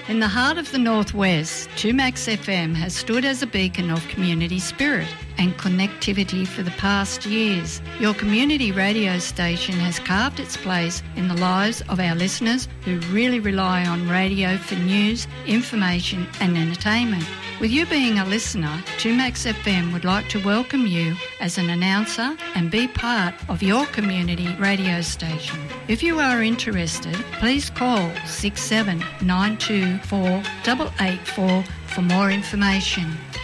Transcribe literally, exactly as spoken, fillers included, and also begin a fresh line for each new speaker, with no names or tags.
In the heart of the Northwest, two Max F M has stood as a beacon of community spirit and connectivity for the past years. Your community radio station has carved its place in the lives of our listeners who really rely on radio for news, information and entertainment. With you being a listener, two Max F M would like to welcome you as an announcer and be part of your community radio station. If you are interested, please call six seven nine two four eight eight four for more information.